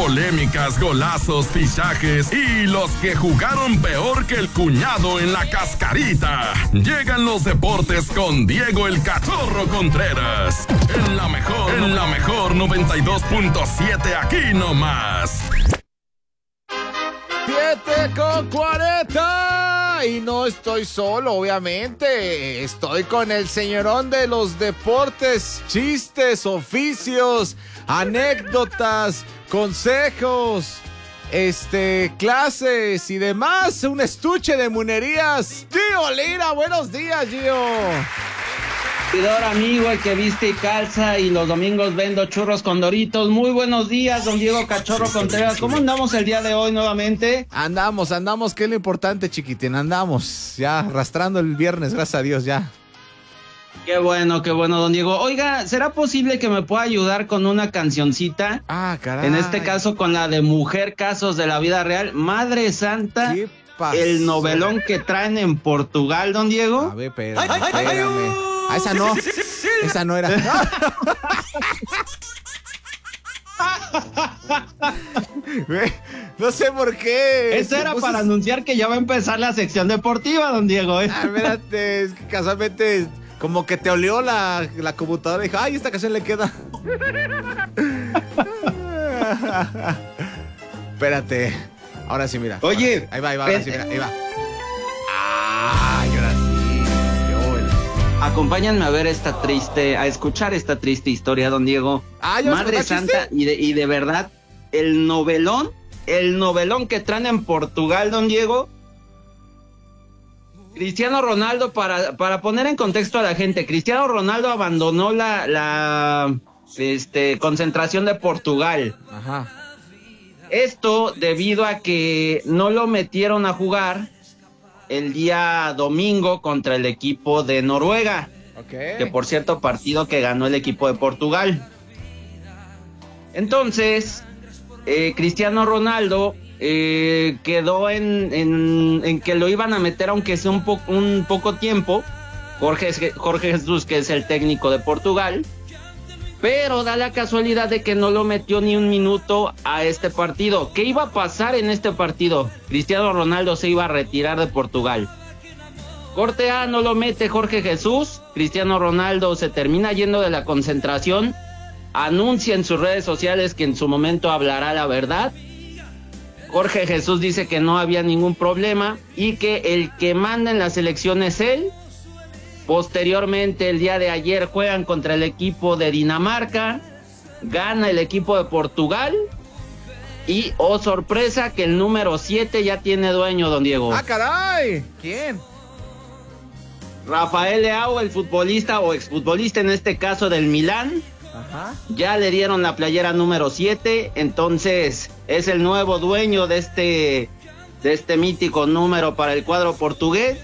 polémicas, golazos, fichajes y los que jugaron peor que el cuñado en la cascarita. Llegan los deportes con Diego el Cachorro Contreras. En la mejor 92.7, aquí nomás. 7:40 y no estoy solo, obviamente. Estoy con el señorón de los deportes, chistes, oficios, anécdotas, consejos, clases y demás. Un estuche de monerías. Gio Lira, buenos días, Gio. Amigo, el que viste y calza y los domingos vendo churros con Doritos. Muy buenos días, don Diego Cachorro Contreras. ¿Cómo andamos el día de hoy nuevamente? Andamos, que es lo importante, chiquitín. Andamos ya arrastrando el viernes, gracias a Dios, ya. Qué bueno, don Diego. Oiga, ¿será posible que me pueda ayudar con una cancioncita? Ah, caray. En este caso con la de Mujer Casos de la Vida Real. Madre Santa, el novelón que traen en Portugal, don Diego. A ver, espérame. Ah, esa no. Esa no era. No sé por qué. Eso era para anunciar que ya va a empezar la sección deportiva, don Diego. Ah, espérate, es que casualmente como que te olió la computadora y dijo, ay, esta canción le queda. Espérate. Ahora sí, mira. Oye. Ahí va, ahora sí, mira, ahí va. Ay, ahora sí. Acompáñenme a escuchar esta triste historia, don Diego. Madre Santa, y de verdad, el novelón que traen en Portugal, don Diego. Cristiano Ronaldo, para poner en contexto a la gente, Cristiano Ronaldo abandonó la concentración de Portugal. Ajá. Esto debido a que no lo metieron a jugar el día domingo contra el equipo de Noruega. Okay. Que por cierto, partido que ganó el equipo de Portugal. Entonces, Cristiano Ronaldo quedó en que lo iban a meter, aunque sea un poco tiempo. Jorge Jesús, que es el técnico de Portugal. Pero da la casualidad de que no lo metió ni un minuto a este partido. ¿Qué iba a pasar en este partido? Cristiano Ronaldo se iba a retirar de Portugal. Corte A, no lo mete Jorge Jesús. Cristiano Ronaldo se termina yendo de la concentración. Anuncia en sus redes sociales que en su momento hablará la verdad. Jorge Jesús dice que no había ningún problema y que el que manda en la selección es él. Posteriormente, el día de ayer juegan contra el equipo de Dinamarca, gana el equipo de Portugal y, oh sorpresa, que el número 7 ya tiene dueño, don Diego. ¡Ah, caray! ¿Quién? Rafael Leao, el futbolista o exfutbolista en este caso del Milán. Ajá. Ya le dieron la playera número 7, entonces es el nuevo dueño de este mítico número para el cuadro portugués.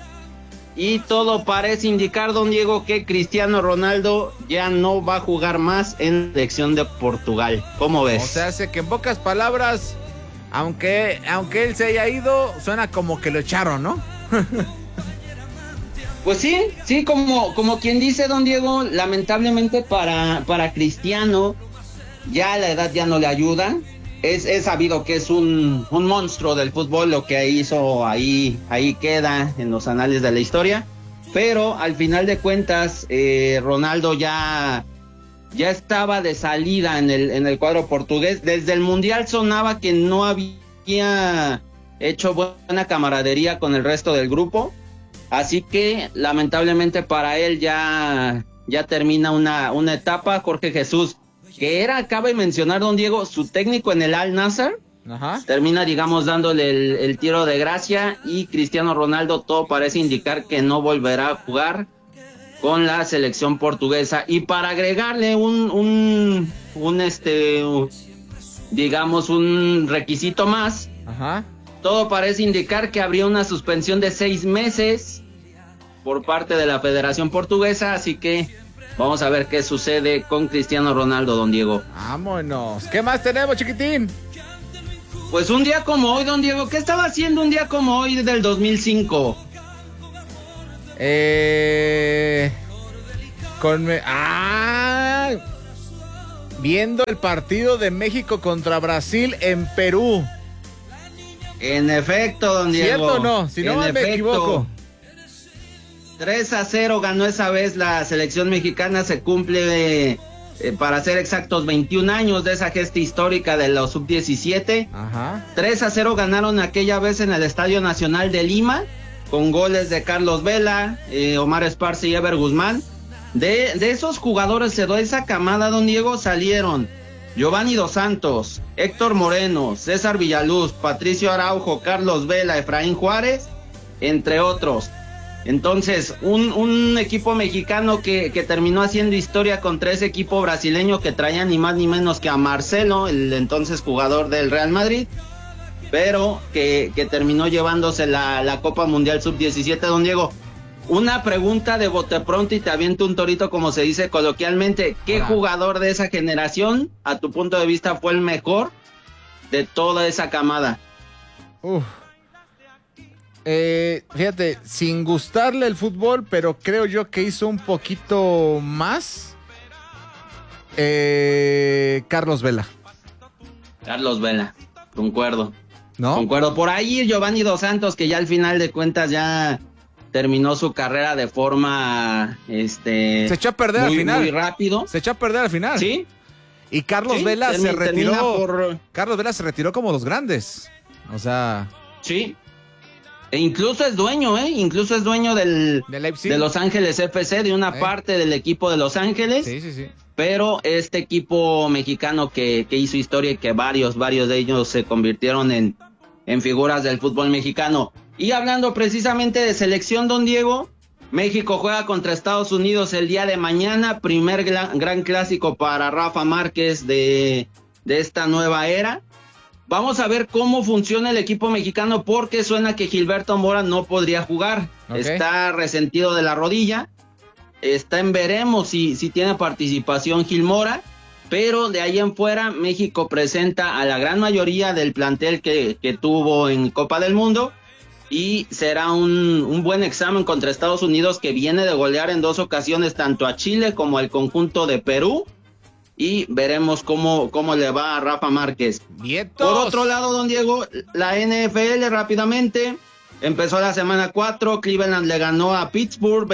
Y todo parece indicar, don Diego, que Cristiano Ronaldo ya no va a jugar más en la selección de Portugal. ¿Cómo ves? O sea, hace que en pocas palabras, aunque él se haya ido, suena como que lo echaron, ¿no? Pues sí, como quien dice, don Diego, lamentablemente para Cristiano, ya la edad ya no le ayuda. Es sabido que es un monstruo del fútbol, lo que hizo ahí queda en los anales de la historia, pero al final de cuentas Ronaldo ya estaba de salida en el cuadro portugués. Desde el Mundial sonaba que no había hecho buena camaradería con el resto del grupo, así que lamentablemente para él ya termina una etapa. Jorge Jesús, que cabe mencionar, don Diego, su técnico en el Al-Nassr, ajá, termina, digamos, dándole el tiro de gracia, y Cristiano Ronaldo todo parece indicar que no volverá a jugar con la selección portuguesa. Y para agregarle un requisito más, ajá, todo parece indicar que habría una suspensión de 6 meses por parte de la Federación Portuguesa, así que vamos a ver qué sucede con Cristiano Ronaldo, don Diego. Vámonos. ¿Qué más tenemos, chiquitín? Pues un día como hoy, don Diego, ¿qué estaba haciendo un día como hoy del 2005? viendo el partido de México contra Brasil en Perú. En efecto, don Diego. ¿Cierto o no? Si no me equivoco. 3-0 ganó esa vez la selección mexicana. Se cumple, para ser exactos, 21 años de esa gesta histórica de los sub-17. Ajá. 3-0 ganaron aquella vez en el Estadio Nacional de Lima, con goles de Carlos Vela, Omar Esparza y Ever Guzmán. De esos jugadores, de esa camada, don Diego, salieron Giovanni Dos Santos, Héctor Moreno, César Villaluz, Patricio Araujo, Carlos Vela, Efraín Juárez, entre otros. Entonces, un equipo mexicano que terminó haciendo historia contra ese equipo brasileño que traía ni más ni menos que a Marcelo, el entonces jugador del Real Madrid, pero que terminó llevándose la Copa Mundial Sub-17, don Diego. Una pregunta de bote pronto y te aviento un torito, como se dice coloquialmente. ¿Qué jugador de esa generación, a tu punto de vista, fue el mejor de toda esa camada? Fíjate, sin gustarle el fútbol, pero creo yo que hizo un poquito más Carlos Vela. Carlos Vela, concuerdo. ¿No? Concuerdo. Por ahí Giovanni Dos Santos, que ya al final de cuentas ya terminó su carrera de forma se echó a perder al final. Muy rápido. Se echó a perder al final. Sí. Y Carlos Vela se retiró. Carlos Vela se retiró como los grandes. O sea. Sí. E incluso es dueño, incluso es dueño de Los Ángeles FC, de una parte del equipo de Los Ángeles. Sí. Pero este equipo mexicano que hizo historia y que varios de ellos se convirtieron en figuras del fútbol mexicano. Y hablando precisamente de selección, don Diego, México juega contra Estados Unidos el día de mañana, primer gran clásico para Rafa Márquez de esta nueva era. Vamos a ver cómo funciona el equipo mexicano, porque suena que Gilberto Mora no podría jugar. Okay. Está resentido de la rodilla. Está en veremos si tiene participación Gil Mora. Pero de ahí en fuera, México presenta a la gran mayoría del plantel que tuvo en Copa del Mundo. Y será un buen examen contra Estados Unidos, que viene de golear en 2 ocasiones tanto a Chile como al conjunto de Perú. Y veremos cómo le va a Rafa Márquez. ¡Vientos! Por otro lado, don Diego, la NFL rápidamente empezó la semana 4. Cleveland le ganó a Pittsburgh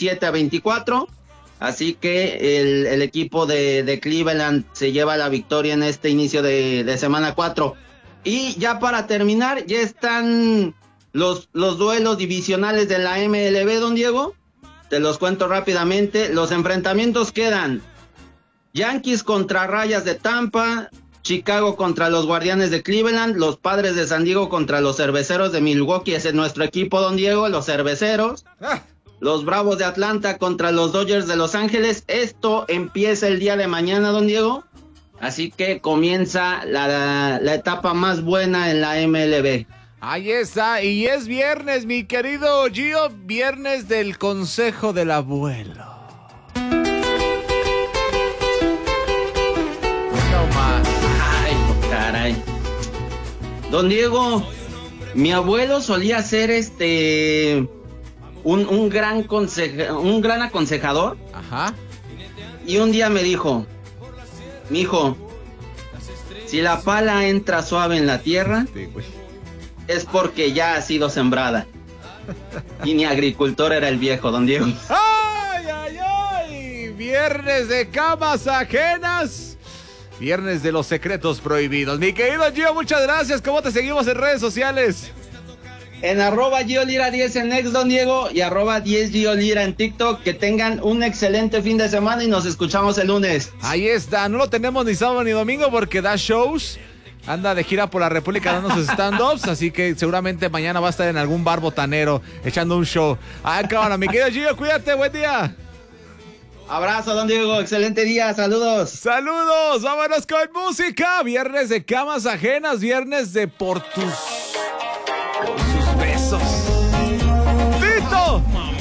27-24. Así que el equipo de Cleveland se lleva la victoria en este inicio de semana 4. Y ya para terminar, ya están los duelos divisionales de la MLB, don Diego. Te los cuento rápidamente. Los enfrentamientos quedan: Yankees contra Rayas de Tampa, Chicago contra los Guardianes de Cleveland, los Padres de San Diego contra los Cerveceros de Milwaukee, ese es nuestro equipo, don Diego, los Cerveceros. Los Bravos de Atlanta contra los Dodgers de Los Ángeles. Esto empieza el día de mañana, don Diego. Así que comienza la etapa más buena en la MLB. Ahí está, y es viernes, mi querido Gio, viernes del consejo del abuelo. Caray. Don Diego, mi abuelo solía ser un gran aconsejador. Ajá. Y un día me dijo: mijo, si la pala entra suave en la tierra, es porque ya ha sido sembrada. Y ni agricultor era el viejo, don Diego. ¡Ay! Viernes de camas ajenas. Viernes de los secretos prohibidos. Mi querido Gio, muchas gracias. ¿Cómo te seguimos en redes sociales? En @GioLira10 en X, don Diego, y @10GioLira en TikTok. Que tengan un excelente fin de semana y nos escuchamos el lunes. Ahí está, no lo tenemos ni sábado ni domingo porque da shows. Anda de gira por la República dando sus stand-ups, así que seguramente mañana va a estar en algún bar botanero echando un show. Cámara, mi querido Gio, cuídate, buen día. Abrazo, don Diego, excelente día, saludos. Saludos, vámonos con música. Viernes de camas ajenas, viernes de Por Tus